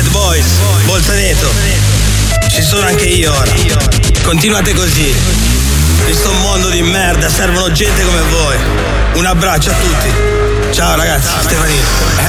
Bad Boys, Bolzaneto. Ci sono anche io ora. Continuate così. In sto mondo di merda servono gente come voi. Un abbraccio a tutti. Ciao ragazzi, Stefanino.